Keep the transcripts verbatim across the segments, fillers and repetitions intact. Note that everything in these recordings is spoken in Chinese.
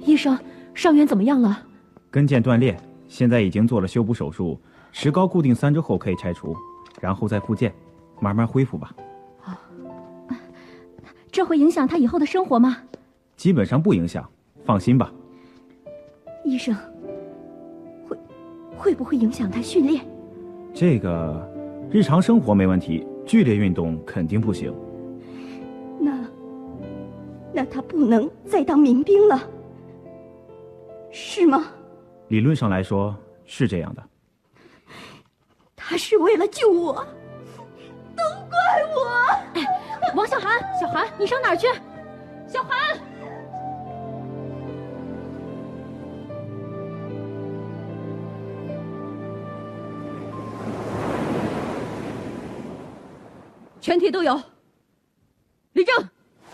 医生，伤员怎么样了？ 跟腱断裂，现在已经做了修补手术，石膏固定三周后可以拆除，然后再复健，慢慢恢复吧。 啊，这会影响他以后的生活吗？ 基本上不影响，放心吧。 医生，会会不会影响他训练？ 这个日常生活没问题，剧烈运动肯定不行。 那那他不能再当民兵了，是吗？ 理论上来说是这样的。 他是为了救我，都怪我。 哎，王小涵，小涵，你上哪儿去？小涵。 全体都有立正。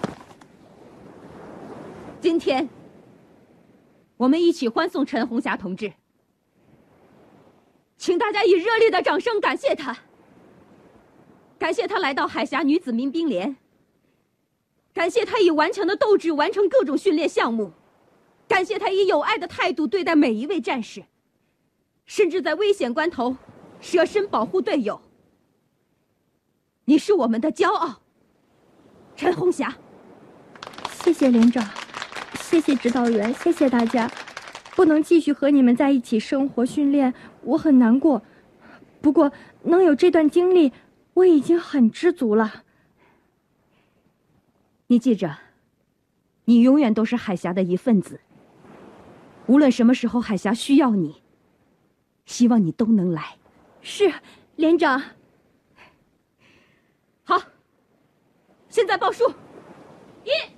今天我们一起欢送陈红霞同志，请大家以热烈的掌声感谢他，感谢他来到海峡女子民兵连，感谢他以顽强的斗志完成各种训练项目，感谢他以有爱的态度对待每一位战士，甚至在危险关头舍身保护队友。你是我们的骄傲，陈红霞。 谢谢连长，谢谢指导员，谢谢大家。不能继续和你们在一起生活训练，我很难过。不过能有这段经历，我已经很知足了。 你记着，你永远都是海峡的一份子。无论什么时候海峡需要你，希望你都能来。 是，连长。 好，现在报数，一。